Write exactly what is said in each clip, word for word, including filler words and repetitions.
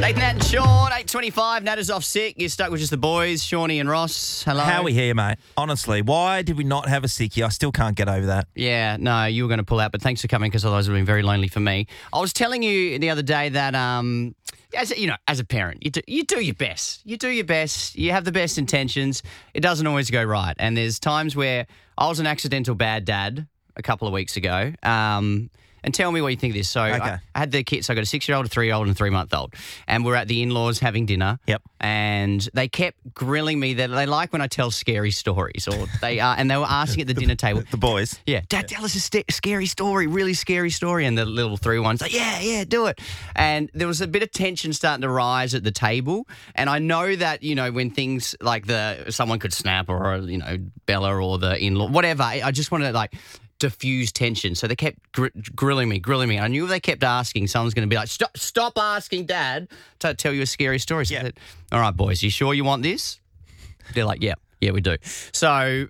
Nathan, Nat and Sean, eight twenty-five. Nat is off sick. You're stuck with just the boys, Shawnee and Ross. Hello. How are we here, mate? Honestly, why did we not have a sickie? I still can't get over that. Yeah, no, you were going to pull out, but thanks for coming because otherwise it would have been very lonely for me. I was telling you the other day that, um, as a, you know, as a parent, you do, you do your best. You do your best. You have the best intentions. It doesn't always go right. And there's times where I was an accidental bad dad a couple of weeks ago. Um, and tell me what you think of this. So Okay. I, I had the kids. So I got a six-year-old, a three-year-old, and a three-month-old. And we're at the in-laws having dinner. Yep. And they kept grilling me. That they like when I tell scary stories, or they are, and they were asking at the dinner table. The boys. Yeah, Dad, tell us a st- scary story, really scary story. And the little three ones like, yeah, yeah, do it. And there was a bit of tension starting to rise at the table. And I know that, you know, when things like the someone could snap, or, you know, Bella or the in-law, whatever, I just wanted to like diffuse tension. So they kept gr- grilling me, grilling me. And I knew if they kept asking, someone's going to be like, stop, stop asking Dad to tell you a scary story. So Yeah. I said, all right, boys, you sure you want this? They're like, yeah, yeah, we do. So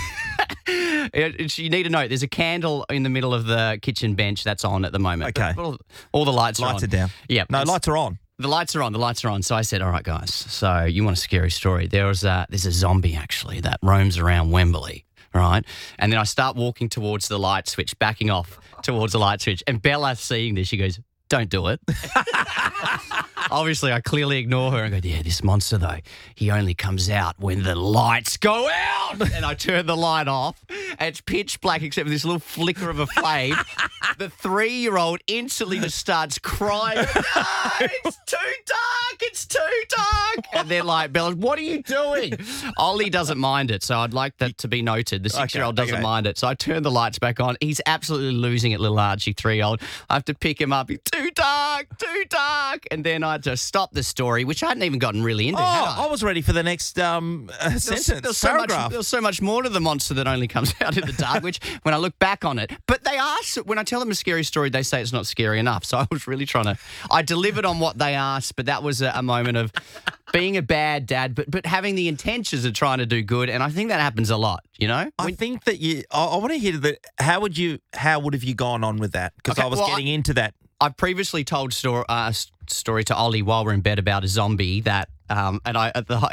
it, it's, you need to know there's a candle in the middle of the kitchen bench that's on at the moment. Okay. All, all the lights, Lights are are on. down. Yeah. No, it's- lights are on. The lights are on. The lights are on. So I said, all right, guys, so you want a scary story? There was a, there's a zombie, actually, that roams around Wembley, right? And then I start walking towards the light switch, backing off towards the light switch. And Bella, seeing this, she goes, don't do it. Obviously, I clearly ignore her and go, yeah, this monster, though, he only comes out when the lights go out. And I turn the light off, and it's pitch black except for this little flicker of a flame. The three-year-old instantly just starts crying. No, it's too dark. It's too dark. And they're like, Bella, what are you doing? Ollie doesn't mind it, so I'd like that to be noted. The six-year-old Okay, doesn't okay. mind it. So I turn the lights back on. He's absolutely losing it, little Archie, three-year-old. I have to pick him up. He's too dark, too dark. And then I just stop the story, which I hadn't even gotten really into. Oh, had I I? was ready for the next um, uh, There's, sentence, there's so much, paragraph. there's so much more to the monster that only comes out in the dark, which when I look back on it, but they ask, when I tell them a scary story, they say it's not scary enough. So I was really trying to, I delivered on what they asked, but that was a, a moment of being a bad dad, but but having the intentions of trying to do good. And I think that happens a lot, you know? I think that you. I, I want to hear that. How would you? How would have you gone on with that? Because Okay, I was well, getting into that. I previously told story, uh, story to Ollie while we're in bed about a zombie that, um, and I at the